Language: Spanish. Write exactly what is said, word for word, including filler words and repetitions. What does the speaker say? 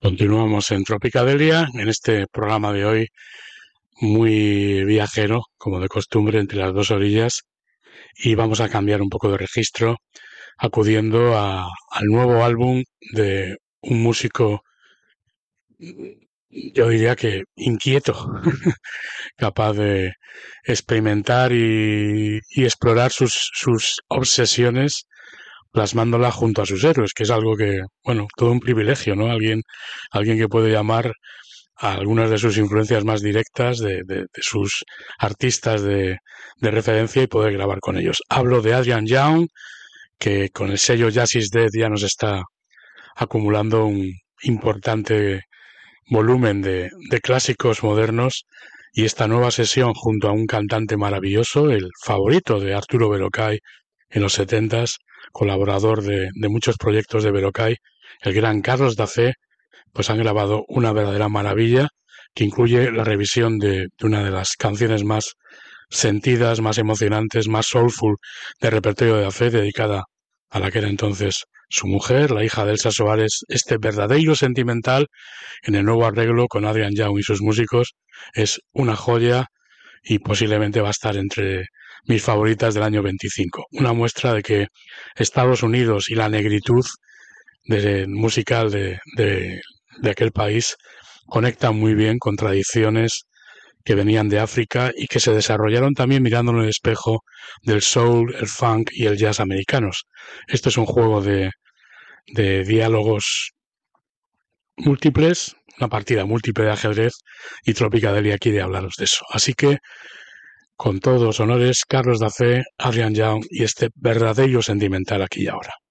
Continuamos en Tropicadelia, en este programa de hoy muy viajero, como de costumbre, entre las dos orillas, y vamos a cambiar un poco de registro, acudiendo a, al nuevo álbum de un músico, yo diría que inquieto, capaz de experimentar y, y explorar sus, sus obsesiones plasmándola junto a sus héroes, que es algo que, bueno, todo un privilegio, ¿no? Alguien, alguien que puede llamar a algunas de sus influencias más directas, de, de, de sus artistas de, de referencia y poder grabar con ellos. Hablo de Adrian Young, que con el sello Jazz is Dead ya nos está acumulando un importante volumen de, de clásicos modernos, y esta nueva sesión junto a un cantante maravilloso, el favorito de Arturo Verocay en los setentas, colaborador de, de muchos proyectos de Verocay, el gran Carlos Dacé, pues han grabado una verdadera maravilla que incluye la revisión de, de una de las canciones más sentidas, más emocionantes, más soulful del repertorio de Dacé, dedicada a la que era entonces su mujer, la hija de Elsa Soares. Este verdadero sentimental en el nuevo arreglo con Adrian Young y sus músicos es una joya y posiblemente va a estar entre mis favoritas del año veinticinco. Una muestra de que Estados Unidos y la negritud de, musical de, de, de aquel país conectan muy bien con tradiciones que venían de África y que se desarrollaron también mirando en el espejo del soul, el funk y el jazz americanos. Esto es un juego de, de diálogos múltiples, una partida múltiple de ajedrez, y Tropicadelia quiere hablaros de eso. Así que, con todos honores, Carlos Dacé, Adrian Young y este verdadero sentimental aquí y ahora.